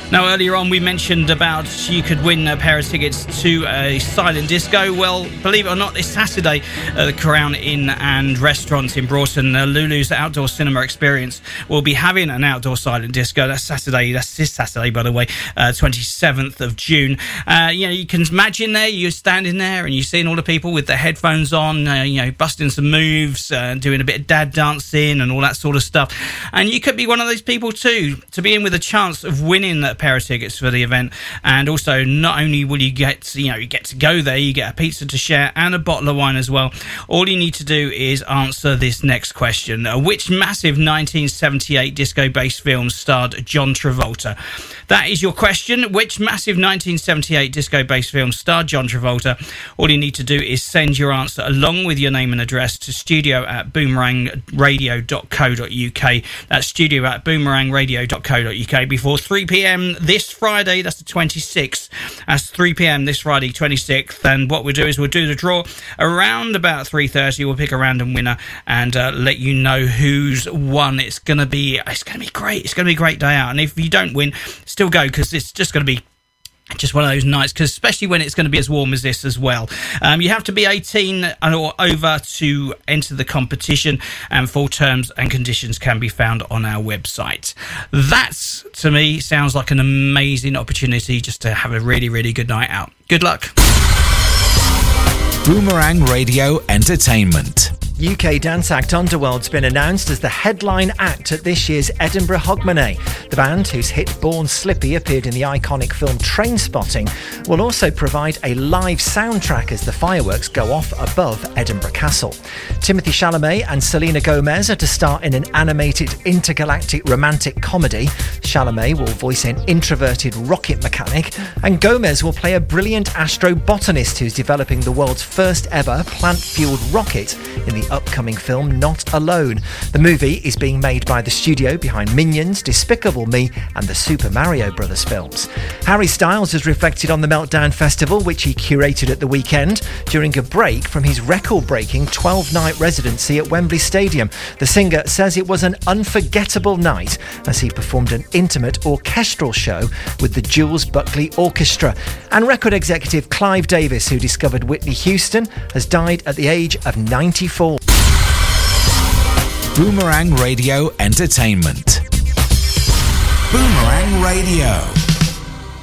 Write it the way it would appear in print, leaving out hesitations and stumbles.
Now, earlier on we mentioned about you could win a pair of tickets to a silent disco. Well, believe it or not, this Saturday at the Crown Inn and Restaurant in Broughton, Lulu's Outdoor Cinema Experience will be having an outdoor silent disco. That's Saturday. That's this Saturday, by the way, 27th of June. You can imagine there, you're standing there and you're seeing all the people with their headphones on, busting some moves, doing a bit of dad dancing and all that sort of stuff. And you could be one of those people too, to be in with a chance of winning that pair of tickets for the event. And also, not only will you get to go there, you get a pizza to share and a bottle of wine as well. All you need to do is answer this next question. Which massive 1978 disco-based film starred John Travolta? That is your question. Which massive 1978 disco-based film starred John Travolta? All you need to do is send your answer along with your name and address to studio@boomerangradio.co.uk. That's studio@boomerangradio.co.uk before 3 p.m. this Friday. That's the 26th. That's 3 p.m. this Friday, 26th. And what we'll do is we'll do the draw around about 3:30. We'll pick a random winner and let you know who's won. It's gonna be great. It's gonna be a great day out. And if you don't win, still go, because it's just gonna be just one of those nights, because especially when it's going to be as warm as this as well. You have to be 18 or over to enter the competition, and full terms and conditions can be found on our website. That, to me, sounds like an amazing opportunity just to have a really, really good night out. Good luck. Boomerang Radio Entertainment. UK dance act Underworld's been announced as the headline act at this year's Edinburgh Hogmanay. The band, whose hit Born Slippy appeared in the iconic film Trainspotting, will also provide a live soundtrack as the fireworks go off above Edinburgh Castle. Timothée Chalamet and Selena Gomez are to star in an animated intergalactic romantic comedy. Chalamet will voice an introverted rocket mechanic, and Gomez will play a brilliant astrobotanist who's developing the world's first ever plant-fueled rocket in the upcoming film Not Alone. The movie is being made by the studio behind Minions, Despicable Me and the Super Mario Brothers films. Harry Styles has reflected on the Meltdown Festival, which he curated at the weekend during a break from his record-breaking 12-night residency at Wembley Stadium. The singer says it was an unforgettable night as he performed an intimate orchestral show with the Jules Buckley Orchestra. And record executive Clive Davis, who discovered Whitney Houston, has died at the age of 94. Boomerang Radio Entertainment. Boomerang Radio.